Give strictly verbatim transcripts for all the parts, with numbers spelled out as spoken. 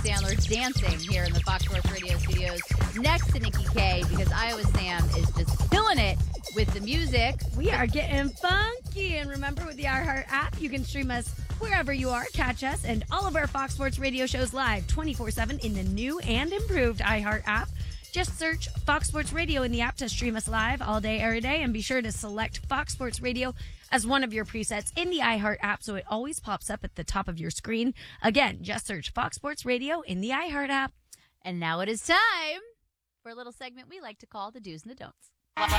Sandler dancing here in the Fox Sports Radio studios next to Nikki K because Iowa Sam is just killing it with the music. We are getting funky. And remember, with the iHeart app, you can stream us wherever you are. Catch us and all of our Fox Sports Radio shows live twenty-four seven in the new and improved iHeart app. Just search Fox Sports Radio in the app to stream us live all day, every day. And be sure to select Fox Sports Radio as one of your presets in the iHeart app so it always pops up at the top of your screen. Again, just search Fox Sports Radio in the iHeart app. And now it is time for a little segment we like to call the do's and the don'ts.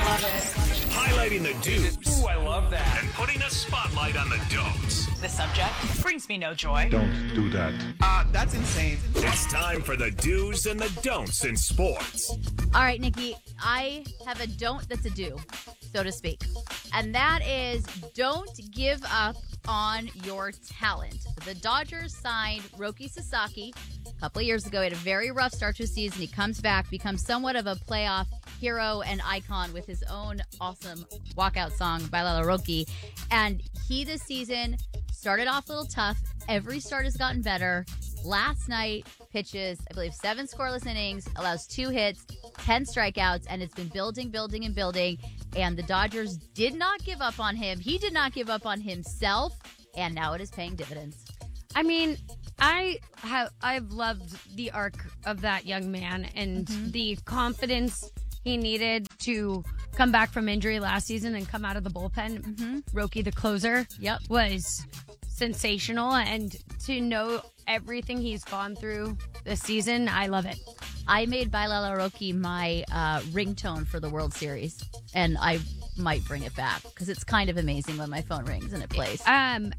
Highlighting the do's. Ooh, I love that. And putting a spotlight on the don'ts. The subject brings me no joy. Don't do that. Uh, that's insane. It's time for the do's and the don'ts in sports. All right, Nikki, I have a don't that's a do, so to speak. And that is don't give up on your talent. The Dodgers signed Roki Sasaki a couple of years ago. He had a very rough start to the season. He comes back, becomes somewhat of a playoff hero and icon with his own awesome walkout song, Bailala Roki. And he this season started off a little tough. Every start has gotten better. Last night, pitches, I believe, seven scoreless innings, allows two hits, ten strikeouts, and it's been building, building, and building. And the Dodgers did not give up on him. He did not give up on himself, and now it is paying dividends. I mean, I have I've loved the arc of that young man and mm-hmm. the confidence he needed to come back from injury last season and come out of the bullpen. Mm-hmm. Roki, the closer, yep, was sensational. And to know everything he's gone through this season, I love it. I made Bailala Roki my uh, ringtone for the World Series, and I might bring it back because it's kind of amazing when my phone rings and it plays. Um,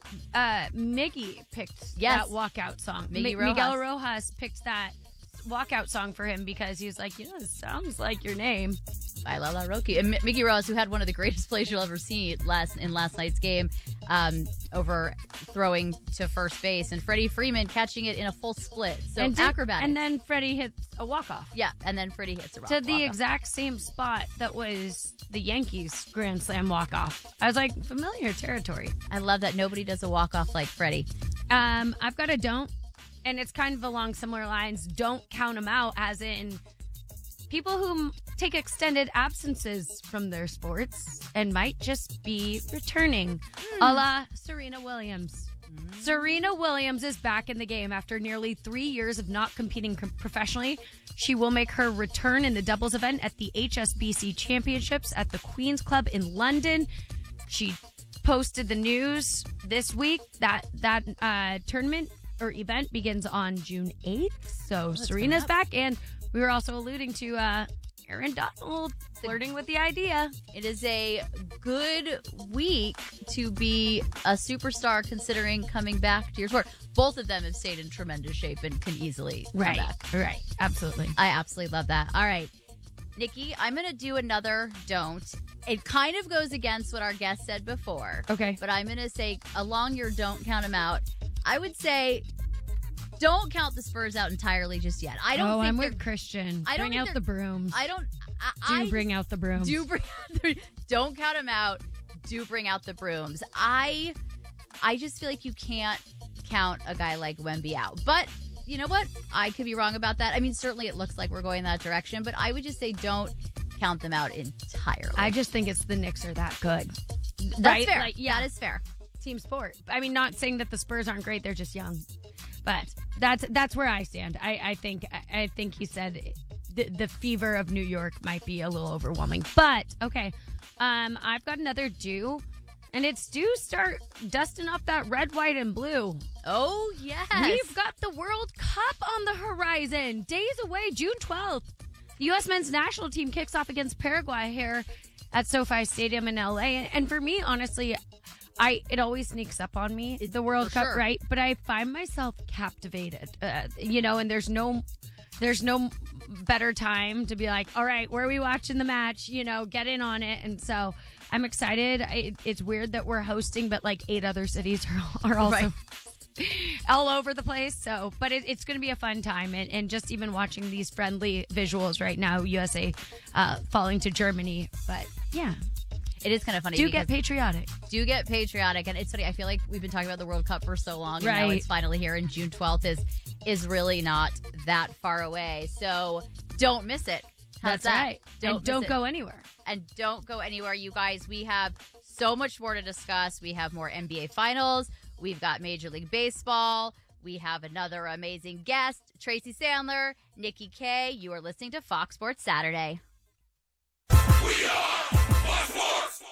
uh, Miggy picked yes. that walkout song. Miggy M- Rojas. Miguel Rojas picked that walkout song for him because he was like, you know, it sounds like your name. Bailala Roki. And M- Miggy Rojas, who had one of the greatest plays you'll ever see last in last night's game, um, over throwing to first base, and Freddie Freeman catching it in a full split. So and did, acrobatic. And then Freddie hits a walk-off. Yeah, and then Freddie hits a walk- to the walk-off. exact same spot that was the Yankees' Grand Slam walk-off. I was like, familiar territory. I love that nobody does a walk-off like Freddie. Um, I've got a don't, and it's kind of along similar lines. Don't count them out, as in people who take extended absences from their sports and might just be returning, mm. a la Serena Williams. Mm. Serena Williams is back in the game after nearly three years of not competing professionally. She will make her return in the doubles event at the H S B C Championships at the Queen's Club in London. She posted the news this week that that uh, tournament or event begins on June eighth. So oh, Serena's back, and we were also alluding to uh, Aaron Donald flirting with the idea. It is a good week to be a superstar considering coming back to your sport. Both of them have stayed in tremendous shape and can easily come right, back. Right, absolutely. I absolutely love that. All right, Nikki, I'm going to do another don't. It kind of goes against what our guest said before. Okay. But I'm going to say, along your don't count them out, I would say don't count the Spurs out entirely just yet. I don't oh, think I'm they're- with Christian. I don't bring think out the brooms. I don't. Do I, bring out the brooms. Do bring out the, don't count them out. Do bring out the brooms. I I just feel like you can't count a guy like Wemby out. But you know what? I could be wrong about that. I mean, certainly it looks like we're going that direction, but I would just say don't count them out entirely. I just think it's the Knicks are that good. That's right? fair. Like, yeah. That is fair. Team sport. I mean, not saying that the Spurs aren't great; they're just young. But that's that's where I stand. I, I think I think he said the, the fever of New York might be a little overwhelming. But okay, um, I've got another do, and it's do start dusting off that red, white, and blue. Oh yes, we've got the World Cup on the horizon. Days away, June twelfth. The U S men's national team kicks off against Paraguay here at SoFi Stadium in L A. And for me, honestly, I it always sneaks up on me, the World For Cup, sure. right? But I find myself captivated, uh, you know, and there's no there's no better time to be like, all right, where are we watching the match? You know, get in on it. And so I'm excited. I, it's weird that we're hosting, but like eight other cities are, are also Right. all over the place. So, but it, it's going to be a fun time. And, and just even watching these friendly visuals right now, U S A uh, falling to Germany. But yeah. it is kind of funny. Do because get patriotic. Do get patriotic. And it's funny. I feel like we've been talking about the World Cup for so long. And right. now it's finally here. And June twelfth is, is really not that far away. So don't miss it. How's That's that? right. Don't and don't it. go anywhere. And don't go anywhere, you guys. We have so much more to discuss. We have more N B A Finals. We've got Major League Baseball. We have another amazing guest, Tracy Sandler, Nikki K. You are listening to Fox Sports Saturday. We are Fox Sports.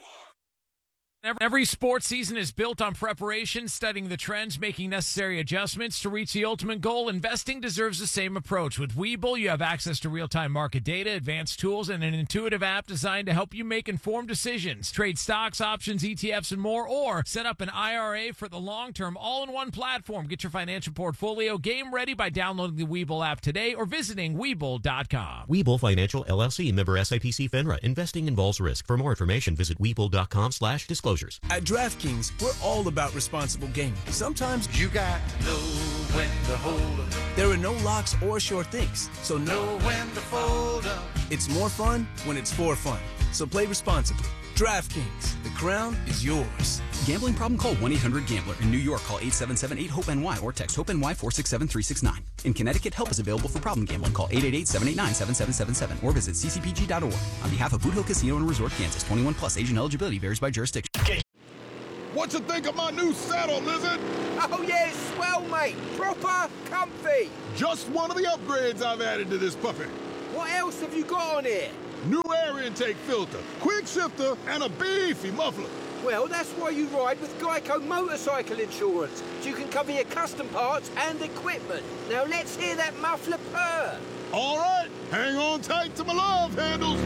Every sports season is built on preparation, studying the trends, making necessary adjustments to reach the ultimate goal. Investing deserves the same approach. With Webull, you have access to real-time market data, advanced tools, and an intuitive app designed to help you make informed decisions. Trade stocks, options, E T Fs, and more, or set up an I R A for the long term, all in one platform. Get your financial portfolio game ready by downloading the Webull app today or visiting Webull dot com. Webull Financial, L L C, member S I P C FINRA. Investing involves risk. For more information, visit Webull dot com slash disclosures. At DraftKings, we're all about responsible gaming. Sometimes you got to know when to hold up. There are no locks or sure things, so know when to fold up. It's more fun when it's for fun. So play responsibly. DraftKings, the crown is yours. Gambling problem? Call one eight hundred gambler. In New York, call eight seven seven eight hope N Y or text HOPE-NY four six seven three six nine. In Connecticut, help is available for problem gambling. Call eight eight eight seven eight nine seven seven seven seven or visit c c p g dot org. On behalf of Boot Hill Casino and Resort, Kansas, twenty-one plus, age and eligibility varies by jurisdiction. What you think of my new saddle, Lizard? Oh yeah, it's swell, mate. Proper comfy. Just one of the upgrades I've added to this puppy. What else have you got on here? New air intake filter, quick shifter, and a beefy muffler. Well, that's why you ride with Geico Motorcycle Insurance, so you can cover your custom parts and equipment. Now let's hear that muffler purr. All right, hang on tight to my love handles.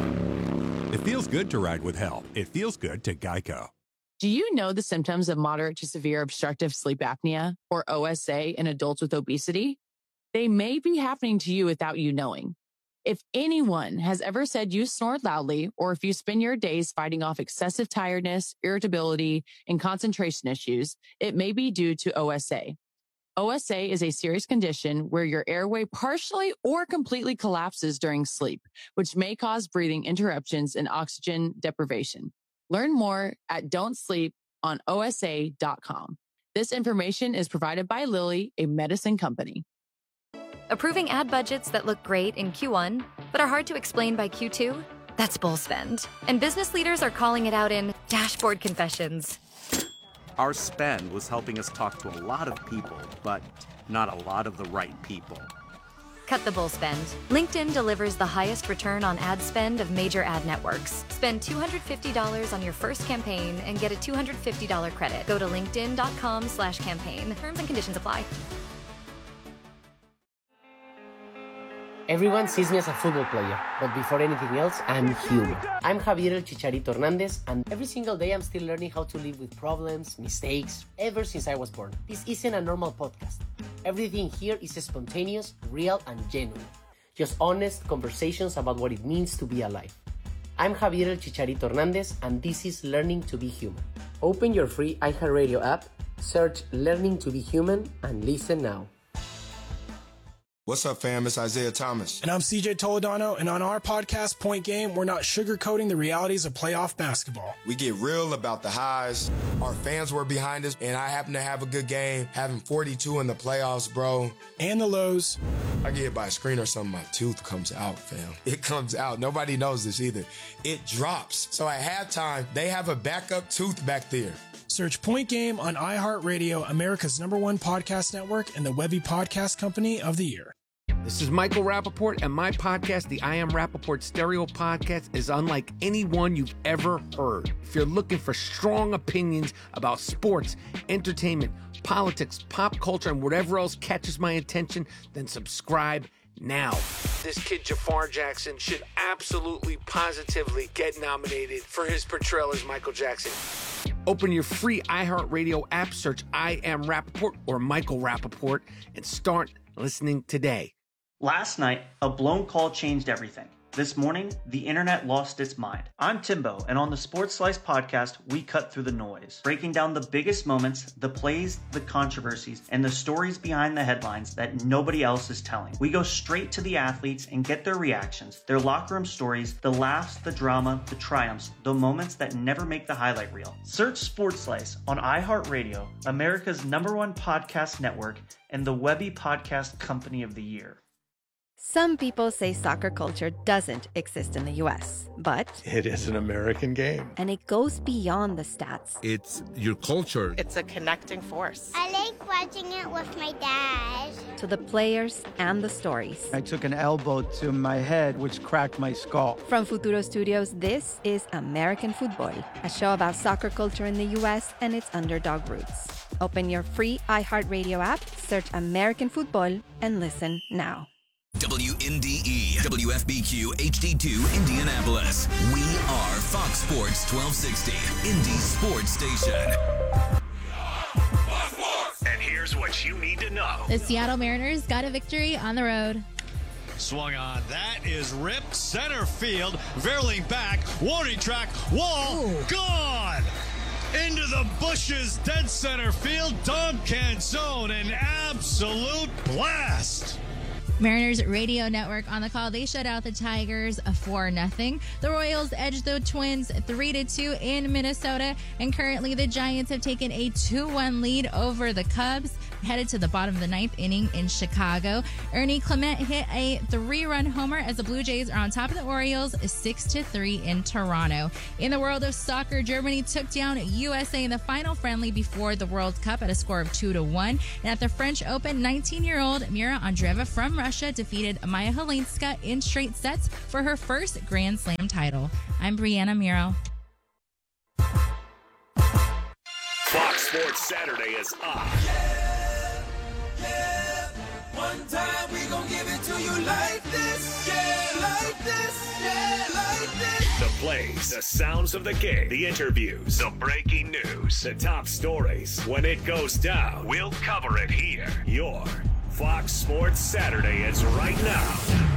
It feels good to ride with help. It feels good to Geico. Do you know the symptoms of moderate to severe obstructive sleep apnea, or O S A, in adults with obesity? They may be happening to you without you knowing. If anyone has ever said you snored loudly, or if you spend your days fighting off excessive tiredness, irritability, and concentration issues, it may be due to O S A. O S A is a serious condition where your airway partially or completely collapses during sleep, which may cause breathing interruptions and oxygen deprivation. Learn more at don't sleep on O S A dot com. This information is provided by Lilly, a medicine company. Approving ad budgets that look great in Q one, but are hard to explain by Q two? That's bull spend. And business leaders are calling it out in dashboard confessions. Our spend was helping us talk to a lot of people, but not a lot of the right people. Cut the bull spend. LinkedIn delivers the highest return on ad spend of major ad networks. Spend two hundred fifty dollars on your first campaign and get a two hundred fifty dollars credit. Go to linkedin dot com slash campaign. Terms and conditions apply. Everyone sees me as a football player, but before anything else, I'm human. I'm Javier El Chicharito Hernandez, and every single day I'm still learning how to live with problems, mistakes, ever since I was born. This isn't a normal podcast. Everything here is spontaneous, real, and genuine. Just honest conversations about what it means to be alive. I'm Javier El Chicharito Hernandez, and this is Learning to be Human. Open your free iHeartRadio app, search Learning to be Human, and listen now. What's up, fam? It's Isaiah Thomas. And I'm C J Toledano, and on our podcast, Point Game, we're not sugarcoating the realities of playoff basketball. We get real about the highs. Our fans were behind us, and I happen to have a good game, having forty-two in the playoffs, bro. And the lows. I get hit by a screen or something, my tooth comes out, fam. It comes out. Nobody knows this either. It drops. So at halftime, they have a backup tooth back there. Search Point Game on iHeartRadio, America's number one podcast network, and the Webby Podcast Company of the Year. This is Michael Rappaport, and my podcast, the I Am Rappaport Stereo Podcast, is unlike any one you've ever heard. If you're looking for strong opinions about sports, entertainment, politics, pop culture, and whatever else catches my attention, then subscribe now. This kid, Jafar Jackson, should absolutely, positively get nominated for his portrayal as Michael Jackson. Open your free iHeartRadio app, search I Am Rappaport or Michael Rappaport, and start listening today. Last night, a blown call changed everything. This morning, the internet lost its mind. I'm Timbo, and on the Sports Slice podcast, we cut through the noise, breaking down the biggest moments, the plays, the controversies, and the stories behind the headlines that nobody else is telling. We go straight to the athletes and get their reactions, their locker room stories, the laughs, the drama, the triumphs, the moments that never make the highlight reel. Search Sports Slice on iHeartRadio, America's number one podcast network, and the Webby Podcast Company of the Year. Some people say soccer culture doesn't exist in the U S, but it is an American game. And it goes beyond the stats. It's your culture. It's a connecting force. I like watching it with my dad. To the players and the stories. I took an elbow to my head, which cracked my skull. From Futuro Studios, this is American Football, a show about soccer culture in the U S and its underdog roots. Open your free iHeartRadio app, search American Football, and listen now. W N D E, W F B Q, H D two, Indianapolis. We are Fox Sports twelve sixty, Indy's sports station. And here's what you need to know. The Seattle Mariners got a victory on the road. Swung on. That is ripped center field. Verling back. Warning track. Wall. Ooh. Gone. Into the bushes. Dead center field. Dom Canzone. An absolute blast. Mariners radio network on the call. They shut out the Tigers four nothing. The Royals edged the Twins three to two in Minnesota. And currently the Giants have taken a two one lead over the Cubs, headed to the bottom of the ninth inning in Chicago. Ernie Clement hit a three-run homer as the Blue Jays are on top of the Orioles six to three in Toronto. In the world of soccer, Germany took down U S A in the final friendly before the World Cup at a score of two to one. And at the French Open, nineteen-year-old Mira Andreeva from Russia defeated Maya Helinska in straight sets for her first Grand Slam title. I'm Brianna Miro. Fox Sports Saturday is up. Yeah, yeah. One time we gon' give it to you like this. Yeah, like this. Yeah, like this. The plays, the sounds of the game, the interviews, the breaking news, the top stories. When it goes down, we'll cover it here. Your Fox Sports Saturday is right now.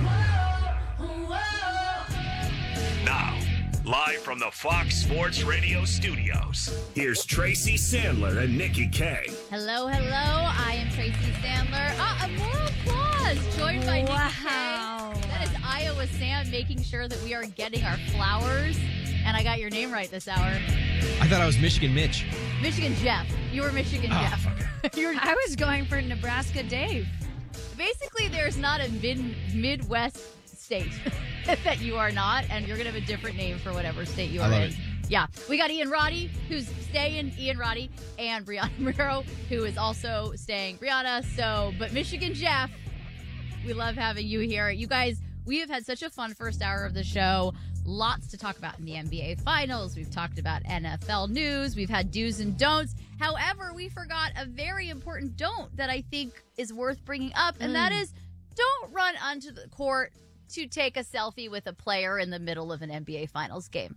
Now, live from the Fox Sports Radio studios, here's Tracy Sandler and Nikki K. Hello, hello. I am Tracy Sandler. Ah, a more applause. Joined by wow. Nikki K. That is Iowa Sam making sure that we are getting our flowers. And I got your name right this hour. I thought I was Michigan Mitch. Michigan Jeff. You were Michigan oh, Jeff. Okay. You're, I was going for Nebraska Dave. Basically, there's not a mid Midwest state that you are not, and you're going to have a different name for whatever state you are I love in. It. Yeah. We got Ian Roddy, who's staying, Ian Roddy, and Brianna Miro, who is also staying. Brianna, so, but Michigan Jeff, we love having you here. You guys, we have had such a fun first hour of the show. Lots to talk about in the N B A Finals. We've talked about N F L news. We've had do's and don'ts. However, we forgot a very important don't that I think is worth bringing up, and mm. that is don't run onto the court to take a selfie with a player in the middle of an N B A Finals game.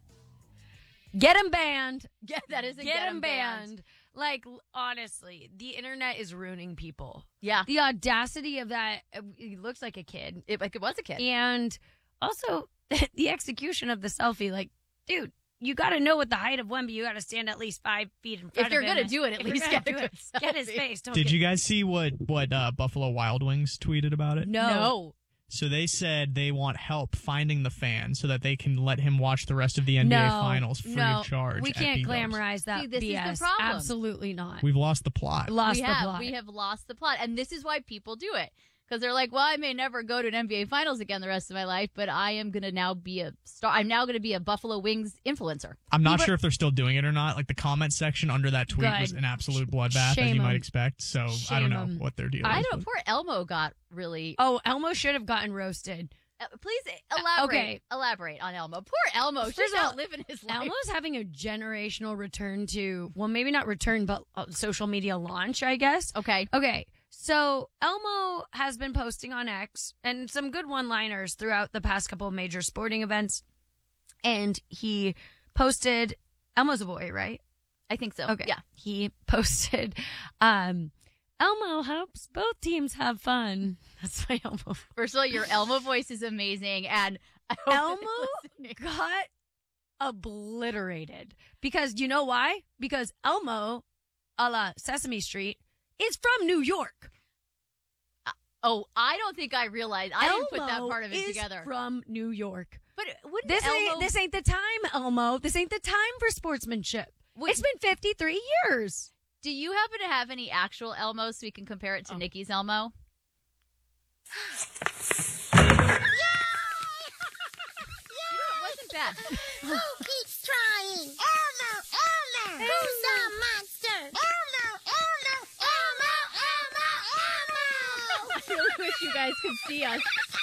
Get him banned. Yeah, that is a get, get him him banned. banned. Like, honestly, the internet is ruining people. Yeah. The audacity of that, it looks like a kid. It, like it was a kid. And also the execution of the selfie. Like, dude, you got to know what the height of Wemby. You got to stand at least five feet in front if you're of him. Gonna do it, at if least you're get, gonna do it, get his face. Don't Did get... you guys see what, what uh, Buffalo Wild Wings tweeted about it? No. No. So they said they want help finding the fan so that they can let him watch the rest of the N B A no, Finals free no, of charge. We can't glamorize that See, this B S. is the problem. Absolutely not. We've lost the plot. Lost we the have. plot. We have lost the plot. And this is why people do it. Because they're like, well, I may never go to an N B A Finals again the rest of my life, but I am going to now be a star. I'm now going to be a Buffalo Wings influencer. I'm not Even- sure if they're still doing it or not. Like, the comment section under that tweet Good. was an absolute bloodbath, Shame as you em. might expect. So Shame I don't know em. what they're dealing I with. know. Poor Elmo got really. Oh, Elmo should have gotten roasted. Uh, please elaborate. Okay. Elaborate on Elmo. Poor Elmo. She's First of all, not living his life. Elmo's having a generational return to, well, maybe not return, but uh, social media launch, I guess. Okay. Okay. So Elmo has been posting on X and some good one-liners throughout the past couple of major sporting events. And he posted, Elmo's a boy, right? I think so. Okay. Yeah. He posted, um, Elmo helps both teams have fun. That's my Elmo. First of all, your Elmo voice is amazing. And Elmo got obliterated. Because you know why? Because Elmo, a la Sesame Street, is from New York. Uh, oh, I don't think I realized. I Elmo didn't put that part of it is together. From New York. But wouldn't this Elmo... ain't this ain't the time, Elmo. This ain't the time for sportsmanship. Wait, it's been fifty-three years. Do you happen to have any actual Elmo so we can compare it to oh. Nikki's Elmo? Bad. Who keeps trying? Elmo, Elmo, who's a monster? Elmo, Elmo, Elmo, Elmo, Elmo. I really wish you guys could see us.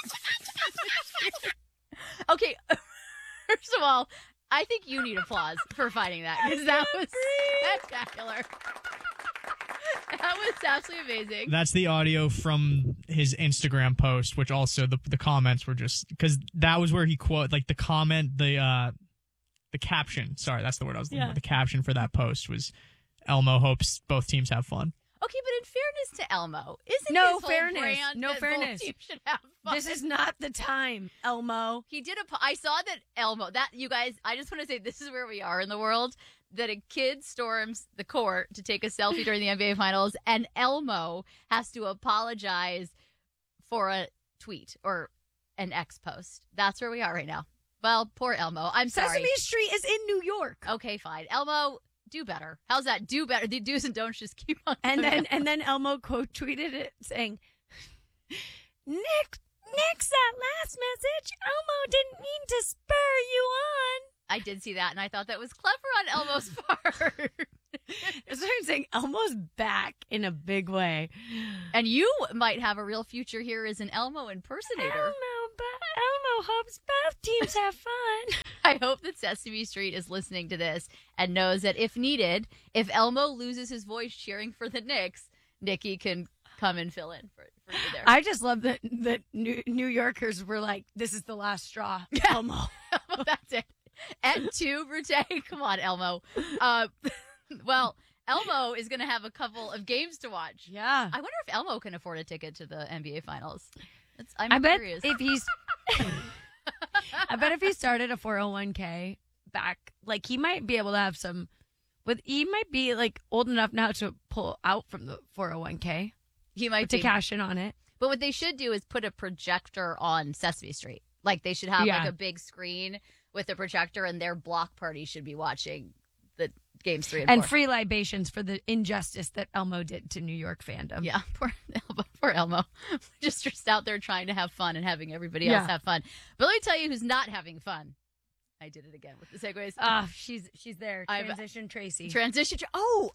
Okay, first of all, I think you need applause for finding that because that was spectacular. That was absolutely amazing. That's the audio from his Instagram post, which also the the comments were just because that was where he quote like the comment the uh the caption. Sorry, that's the word I was looking yeah. for. The caption for that post was Elmo hopes both teams have fun. Okay, but in fairness to Elmo, isn't no his fairness, whole brand no that fairness. Both teams should have fun? This is not the time, Elmo. He did a. I saw that Elmo. That you guys. I just want to say this is where we are in the world. That a kid storms the court to take a selfie during the N B A Finals, and Elmo has to apologize for a tweet or an X post. That's where we are right now. Well, poor Elmo. I'm sorry. Sesame Street is in New York. Okay, fine. Elmo, do better. How's that? Do better. The do's and don'ts just keep on. And then out. and then Elmo quote tweeted it saying, Nick, Nick's that last message. Elmo didn't mean to spur you on. I did see that, and I thought that was clever on Elmo's part. That's what I'm saying. Elmo's back in a big way. And you might have a real future here as an Elmo impersonator. Elmo, but Elmo hopes both teams have fun. I hope that Sesame Street is listening to this and knows that if needed, if Elmo loses his voice cheering for the Knicks, Nikki can come and fill in for, for you there. I just love that, that New, New Yorkers were like, this is the last straw. Elmo. Elmo, that's it. And two, Brute. Come on, Elmo. Uh, well, Elmo is going to have a couple of games to watch. Yeah. I wonder if Elmo can afford a ticket to the N B A Finals. That's, I'm I bet curious. if he's, I bet if he started a four oh one k back, like he might be able to have some, with he might be like old enough now to pull out from the four oh one k. He might to be. cash in on it. But what they should do is put a projector on Sesame Street. Like they should have Yeah. like a big screen with a projector, and their block party should be watching the games three and, And four. free libations for the injustice that Elmo did to New York fandom. Yeah, poor Elmo. Poor Elmo. Just just out there trying to have fun and having everybody Yeah. else have fun. But let me tell you who's not having fun. I did it again with the segues. Ah, she's she's there. I'm- Transition Tracy. Transition. Tra- oh,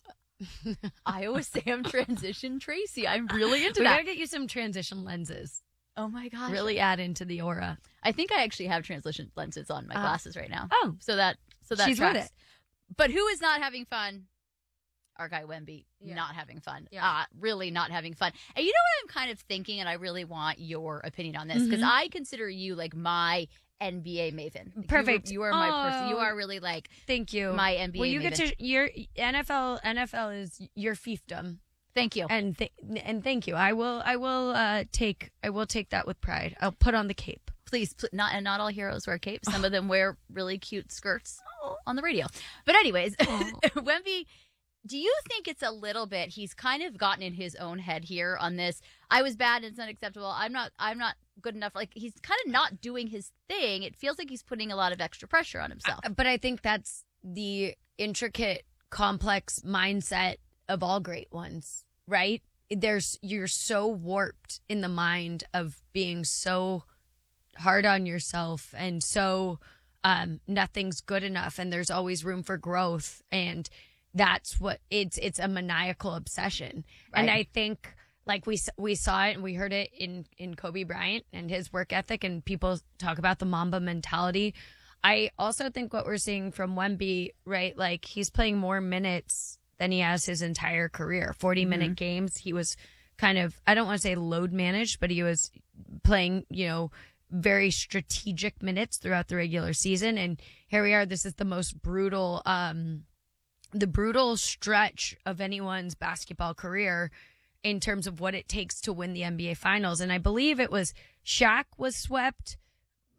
I always say I'm transition Tracy. I'm really into we that. gotta get you some transition lenses. Oh my gosh. Really add into the aura. I think I actually have transition lenses on my Uh, glasses right now. Oh, So that so that she's with tracks. it. But who is not having fun? Our guy Wemby, Yeah. not having fun. Yeah. Uh, really not having fun. And you know what I'm kind of thinking, and I really want your opinion on this, because Mhm. I consider you like my N B A maven. Like, Perfect. You, are- you are my person. You Oh, are really like Thank you. my N B A Well, you maven. get to your N F L. N F L is your fiefdom. Thank you. And th- and thank you. I will. I will uh, take. I will take that with pride. I'll put on the cape. Please, pl- not and not all heroes wear capes. Some of them wear really cute skirts on the radio. But anyways, Wemby, do you think it's a little bit? He's kind of gotten in his own head here on this. I was bad and it's unacceptable. I'm not. I'm not good enough. Like he's kind of not doing his thing. It feels like he's putting a lot of extra pressure on himself. But I think that's the intricate, complex mindset of all great ones, right? There's you're so warped in the mind of being so hard on yourself and so um, nothing's good enough, and there's always room for growth, and that's what it's. It's a maniacal obsession, Right. and I think. Like we we saw it and we heard it in, in Kobe Bryant and his work ethic, and people talk about the Mamba mentality. I also think what we're seeing from Wemby, right? Like he's playing more minutes than he has his entire career. forty minute games. He was kind of, I don't want to say load managed, but he was playing, you know, very strategic minutes throughout the regular season. And here we are. This is the most brutal, um, the brutal stretch of anyone's basketball career in terms of what it takes to win the N B A Finals. And I believe it was Shaq was swept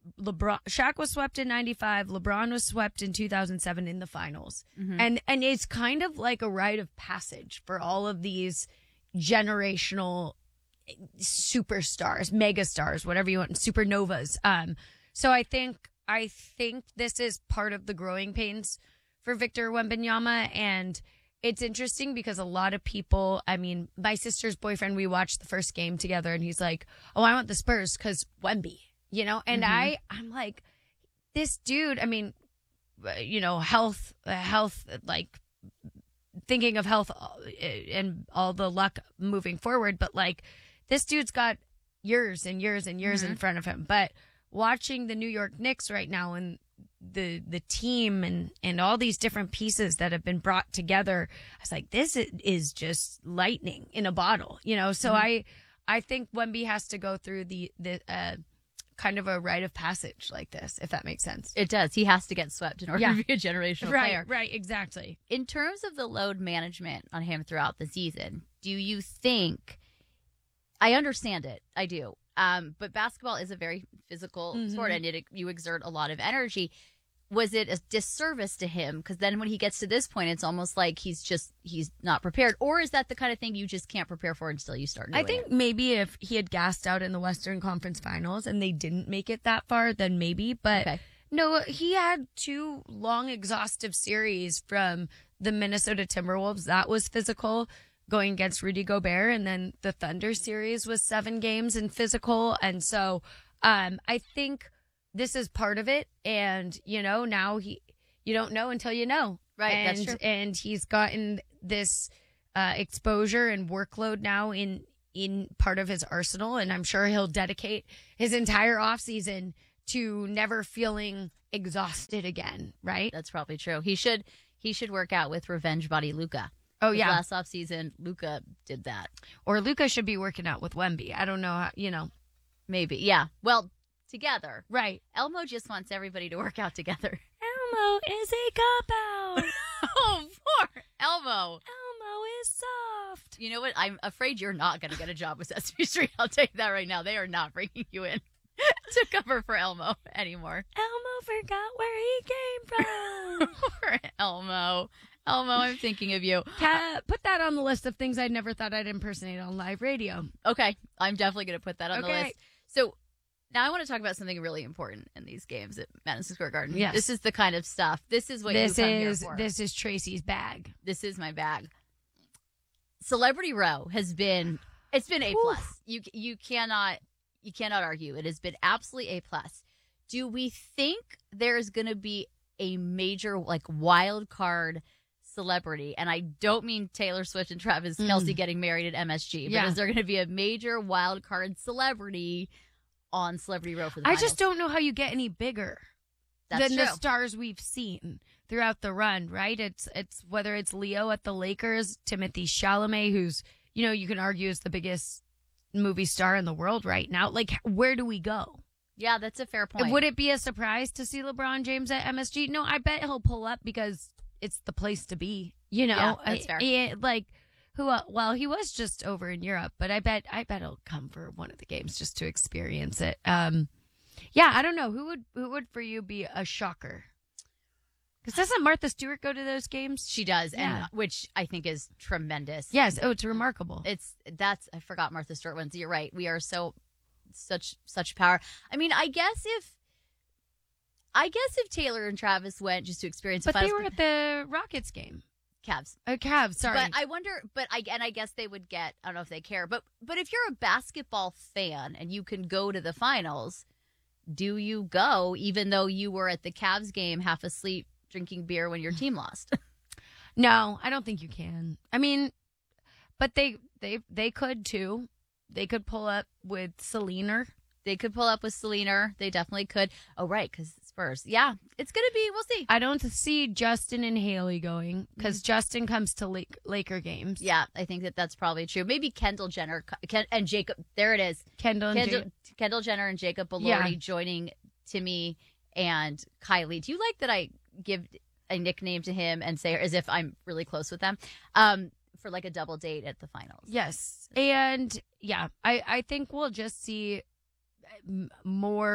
LeBron, Shaq was swept in ninety-five. LeBron was swept in two thousand seven in the finals. Mhm. And, and it's kind of like a rite of passage for all of these generational superstars, megastars, whatever you want, supernovas. Um, so I think, I think this is part of the growing pains for Victor Wembanyama. And it's interesting because a lot of people, I mean, my sister's boyfriend, we watched the first game together and he's like, oh, I want the Spurs because Wemby, you know? And Mhm. I, I'm like, this dude, I mean, uh, you know, health, uh, health, like thinking of health uh, and all the luck moving forward. But like, this dude's got years and years and years in Mhm. front of him. But watching the New York Knicks right now and the the team and and all these different pieces that have been brought together, I was like, this i- is just lightning in a bottle, you know. So Mhm. I I think Wemby has to go through the the uh, kind of a rite of passage like this, if that makes sense. It does. He has to get swept in order Yeah. to be a generational Right, player. right, exactly. In terms of the load management on him throughout the season, do you think? I understand it. I do. Um, but basketball is a very physical Mhm. sport, and it, you exert a lot of energy. Was it a disservice to him? Because then when he gets to this point, it's almost like he's just he's not prepared. Or is that the kind of thing you just can't prepare for until you start doing I think it? maybe if he had gassed out in the Western Conference Finals and they didn't make it that far, then maybe. But Okay. no, he had two long, exhaustive series from the Minnesota Timberwolves. That was physical, going against Rudy Gobert. And then the Thunder series was seven games and physical. And so um, I think this is part of it. And, you know, now he, you don't know until you know. Right, And, that's true. and he's gotten this uh, exposure and workload now in in part of his arsenal, and I'm sure he'll dedicate his entire offseason to never feeling exhausted again, right? That's probably true. He should he should work out with Revenge Body Luca. Oh, yeah. Last offseason, Luca did that. Or Luca should be working out with Wemby. I don't know how, you know. Maybe, yeah. Well, together. Right. Elmo just wants everybody to work out together. Elmo is a cop-out. Oh, poor Elmo. Elmo is soft. You know what? I'm afraid you're not going to get a job with Sesame Street. I'll tell you that right now. They are not bringing you in to cover for Elmo anymore. Elmo forgot where he came from. Poor Elmo. Elmo, I'm thinking of you. Ca- put that on the list of things I never thought I'd impersonate on live radio. Okay. I'm definitely going to put that on the Okay. list. So now I want to talk about something really important in these games at Madison Square Garden. Yes. This is the kind of stuff. This is what This you come is here for. this is Tracy's bag. This is my bag. Celebrity Row has been it's been A plus. You you cannot you cannot argue. It has been absolutely A plus. Do we think there's going to be a major like wild card celebrity? And I don't mean Taylor Swift and Travis Mm. Kelce getting married at M S G, but Yeah. is there going to be a major wild card celebrity on Celebrity Row for the I finals? just don't know how you get any bigger That's than the true. stars we've seen throughout the run, right? It's it's whether it's Leo at the Lakers, Timothy Chalamet, who's, you know, you can argue is the biggest movie star in the world right now. Like, where do we go? Yeah, that's a fair point. Would it be a surprise to see LeBron James at M S G? No, I bet he'll pull up because it's the place to be. You know, Yeah, that's fair. I- I- like who? Uh, well, he was just over in Europe, but I bet I bet he'll come for one of the games just to experience it. Um, yeah, I don't know who would who would for you be a shocker. Because doesn't Martha Stewart go to those games? She does, Yeah. and which I think is tremendous. Yes. Oh, it's remarkable. It's that's I forgot Martha Stewart ones. You're right. We are so such such power. I mean, I guess if I guess if Taylor and Travis went just to experience the But they finals, were at the Rockets game. Cavs. Oh, Cavs. Sorry. But I wonder. But I and I guess they would get. I don't know if they care. But but if you're a basketball fan and you can go to the finals, do you go even though you were at the Cavs game half asleep drinking beer when your team lost? No, I don't think you can. I mean, but they they they could too. They could pull up with Selena. They could pull up with Selena. They definitely could. Oh, right, because Spurs. Yeah, it's gonna be. We'll see. I don't see Justin and Haley going because Justin comes to Lake, Laker games. Yeah, I think that that's probably true. Maybe Kendall Jenner Ken, and Jacob. There it is. Kendall and Kendall, Jake. Kendall Jenner and Jacob Elordi Yeah. joining Timmy and Kylie. Do you like that I give a nickname to him and say as if I'm really close with them? Um, for like a double date at the finals. Yes, and yeah, I I think we'll just see m- more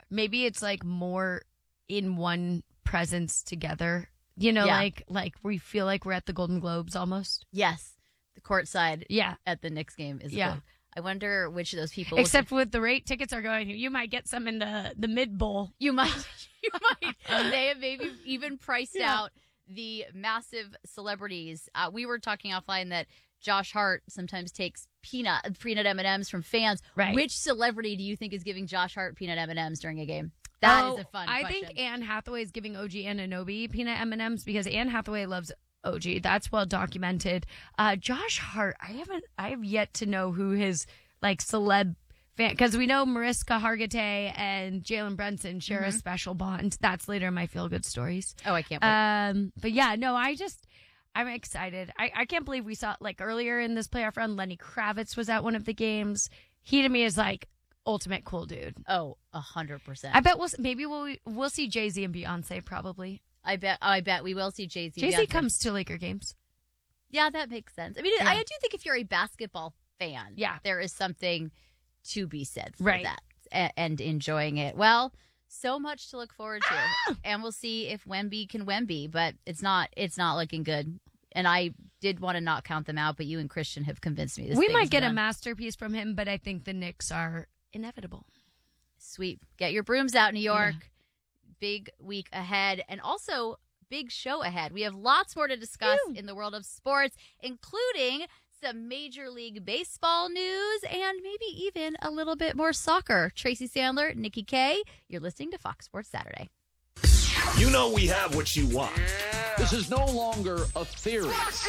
maybe it's like more in one presence together. You know, Yeah. like like we feel like we're at the Golden Globes almost. Yes. The courtside Yeah. at the Knicks game is Yeah. good. I wonder which of those people. Except with the rate tickets are going, you might get some in the, the mid bowl. You might. You might. They have maybe even priced Yeah. out the massive celebrities. Uh, we were talking offline that Josh Hart sometimes takes peanut peanut M and M's from fans. Right. Which celebrity do you think is giving Josh Hart peanut M and M's during a game? That is Oh, a fun I question. think Anne Hathaway is giving O G Anunoby peanut M and M's because Anne Hathaway loves O G. That's well documented. Uh, Josh Hart, I haven't, I have yet to know who his like celeb fan, because we know Mariska Hargitay and Jalen Brunson share a Mhm. special bond. That's later in my feel good stories. Oh, I can't wait. Um, but yeah, no, I just. I'm excited. I, I can't believe we saw, like, earlier in this playoff run, Lenny Kravitz was at one of the games. He, to me, is, like, ultimate cool dude. Oh, a hundred percent. I bet we'll, maybe we'll, we'll see Jay-Z and Beyonce, probably. I bet. I bet we will see Jay-Z. Jay-Z Beyonce. comes to Laker games. Yeah, that makes sense. I mean, Yeah. I do think if you're a basketball fan, Yeah. there is something to be said for Right. that a- and enjoying it. Well, so much to look forward to, and we'll see if Wemby can Wemby, but it's not. It's not looking good. And I did want to not count them out, but you and Christian have convinced me. This We thing might is get a done. masterpiece from him, but I think the Knicks are inevitable. Sweet. Get your brooms out, New York. Big week ahead, and also big show ahead. We have lots more to discuss in the world of sports, including some Major League Baseball news and maybe even a little bit more soccer. Tracy Sandler, Nikki K, you're listening to Fox Sports Saturday. You know we have what you want. This is no longer a theory.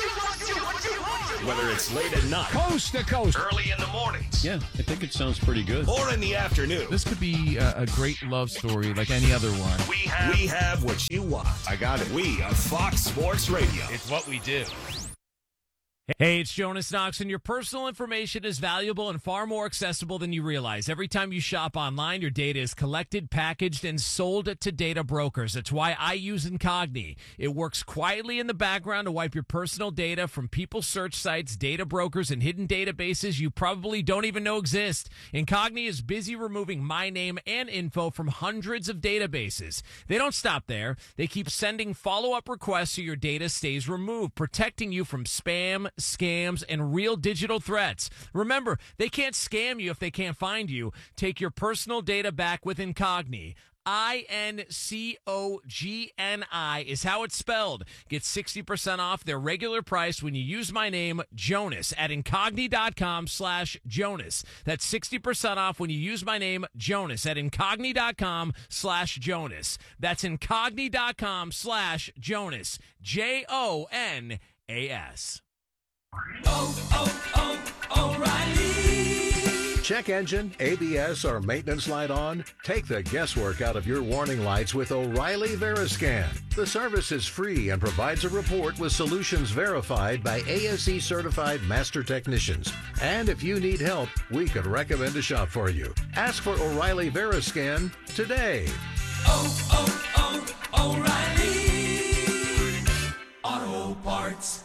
Whether it's late at night, Coast to coast, early in the mornings, Yeah, I think it sounds pretty good. or in the afternoon, This could be a, a great love story like any other one. we have, we have what you want. I got it. We are Fox Sports Radio. It's what we do. Hey, it's Jonas Knox, and your personal information is valuable and far more accessible than you realize. Every time you shop online, your data is collected, packaged, and sold to data brokers. That's why I use Incogni. It works quietly in the background to wipe your personal data from people search sites, data brokers, and hidden databases you probably don't even know exist. Incogni is busy removing my name and info from hundreds of databases. They don't stop there. They keep sending follow-up requests so your data stays removed, protecting you from spam, scams, and real digital threats. Remember, they can't scam you if they can't find you. Take your personal data back with Incogni. I N C O G N I is how it's spelled. Get sixty percent off their regular price when you use my name, Jonas, at Incogni.com slash Jonas. That's sixty percent off when you use my name, Jonas, at Incogni.com slash Jonas. That's Incogni.com slash Jonas. J O N A S. Check engine, A B S, or maintenance light on? Take the guesswork out of your warning lights with O'Reilly Veriscan. The service is free and provides a report with solutions verified by A S E certified master technicians. And if you need help, we could recommend a shop for you. Ask for O'Reilly Veriscan today. O'Reilly Auto Parts.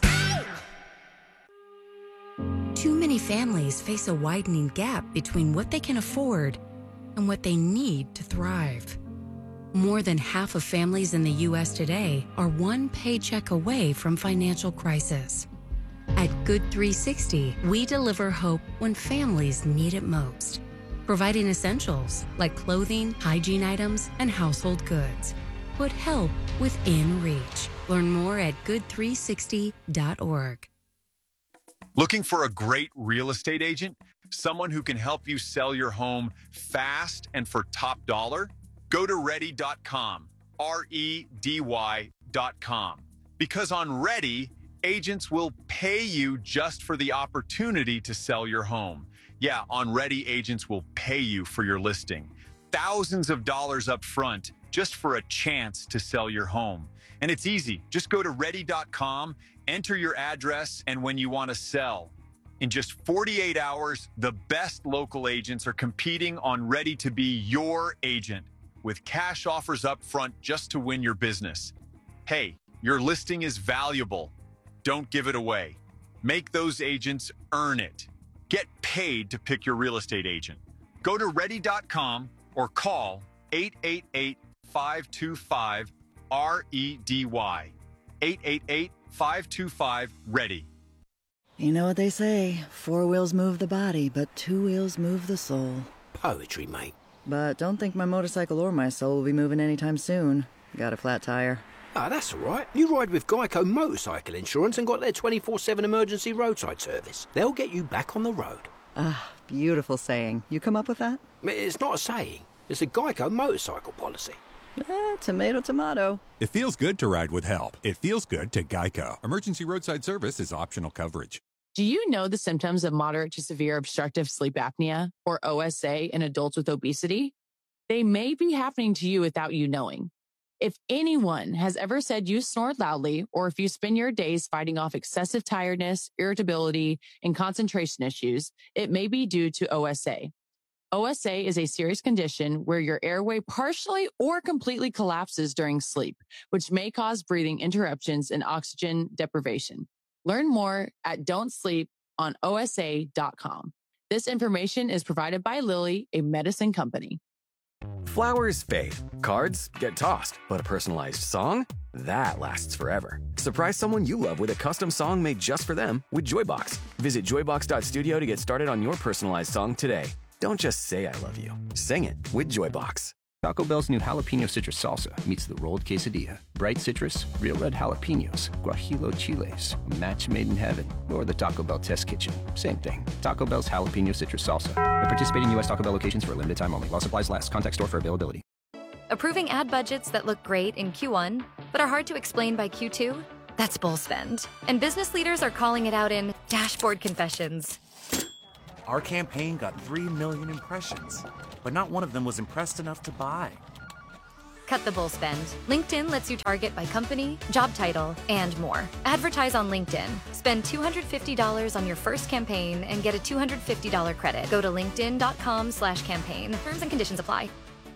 Too many families face a widening gap between what they can afford and what they need to thrive. More than half of families in the U S today are one paycheck away from financial crisis. At Good three sixty, we deliver hope when families need it most, providing essentials like clothing, hygiene items, and household goods. Put help within reach. Learn more at good three sixty dot org. Looking for a great real estate agent? Someone who can help you sell your home fast and for top dollar? Go to ready dot com, R E D Y dot com. Because on Ready, agents will pay you just for the opportunity to sell your home. Yeah, on Ready, agents will pay you for your listing. Thousands of dollars up front just for a chance to sell your home. And it's easy. Just go to ready dot com, enter your address, and when you want to sell. In just forty-eight hours, the best local agents are competing on Ready to be your agent with cash offers up front just to win your business. Hey, your listing is valuable. Don't give it away. Make those agents earn it. Get paid to pick your real estate agent. Go to ready dot com or call eight eight eight, five two five, R E D Y. eight eight eight, five two five, READY. You know what they say, four wheels move the body, but two wheels move the soul. Poetry, mate. But don't think my motorcycle or my soul will be moving anytime soon. Got a flat tire. Ah, that's all right. You ride with Geico Motorcycle Insurance and got their twenty-four seven emergency roadside service. They'll get you back on the road. Ah, beautiful saying. You come up with that? It's not a saying. It's a Geico motorcycle policy. Eh, tomato, tomato. It feels good to ride with help. It feels good to Geico. Emergency roadside service is optional coverage. Do you know the symptoms of moderate to severe obstructive sleep apnea, or O S A, in adults with obesity? They may be happening to you without you knowing. If anyone has ever said you snore loudly, or if you spend your days fighting off excessive tiredness, irritability, and concentration issues, it may be due to O S A. O S A is a serious condition where your airway partially or completely collapses during sleep, which may cause breathing interruptions and oxygen deprivation. Learn more at don't sleep on O S A dot com. This information is provided by Lilly, a medicine company. Flowers fade, cards get tossed, but a personalized song? That lasts forever. Surprise someone you love with a custom song made just for them with Joybox. Visit joybox dot studio to get started on your personalized song today. Don't just say I love you. Sing it with Joybox. Taco Bell's new jalapeno citrus salsa meets the rolled quesadilla. Bright citrus, real red jalapenos, guajillo chiles, a match made in heaven, or the Taco Bell test kitchen. Same thing. Taco Bell's jalapeno citrus salsa. At participating U S Taco Bell locations for a limited time only. While supplies last. Contact store for availability. Approving ad budgets that look great in Q one, but are hard to explain by Q two? That's bull spend. And business leaders are calling it out in Dashboard Confessions. Our campaign got three million impressions, but not one of them was impressed enough to buy. Cut the bull spend. LinkedIn lets you target by company, job title, and more. Advertise on LinkedIn. Spend two hundred fifty dollars on your first campaign and get a two hundred fifty dollars credit. Go to linkedin dot com slash campaign. Terms and conditions apply.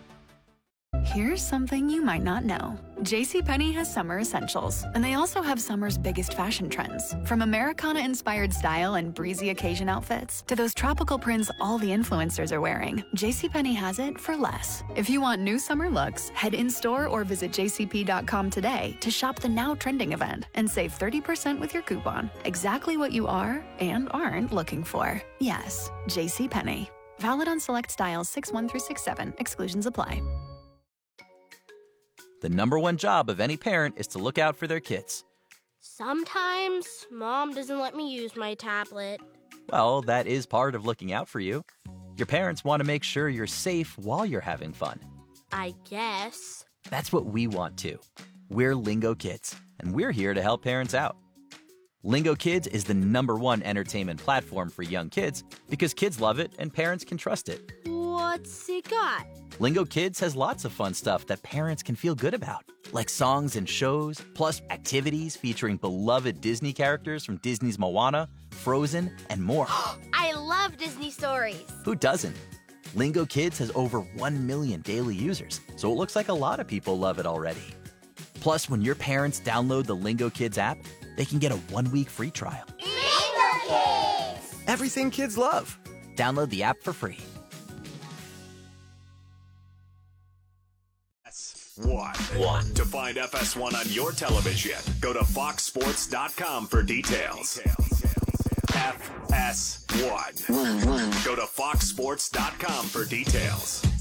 Here's something you might not know. JCPenney has summer essentials, and they also have summer's biggest fashion trends. From Americana-inspired style and breezy occasion outfits to those tropical prints all the influencers are wearing, JCPenney has it for less. If you want new summer looks, head in-store or visit j c p dot com today to shop the now trending event and save thirty percent with your coupon. Exactly what you are and aren't looking for. Yes, JCPenney. Valid on select styles six one through six seven. Exclusions apply. The number one job of any parent is to look out for their kids. Sometimes Mom doesn't let me use my tablet. Well, that is part of looking out for you. Your parents want to make sure you're safe while you're having fun. I guess. That's what we want too. We're Lingo Kids, and we're here to help parents out. Lingo Kids is the number one entertainment platform for young kids because kids love it and parents can trust it. What's it got? Lingo Kids has lots of fun stuff that parents can feel good about, like songs and shows, plus activities featuring beloved Disney characters from Disney's Moana, Frozen, and more. I love Disney stories. Who doesn't? Lingo Kids has over one million daily users, so it looks like a lot of people love it already. Plus, when your parents download the Lingo Kids app, they can get a one-week free trial. Lingo Kids! Everything kids love. Download the app for free. One. One. To find F S one on your television, go to fox sports dot com for details. F S one. One, one. Go to fox sports dot com for details.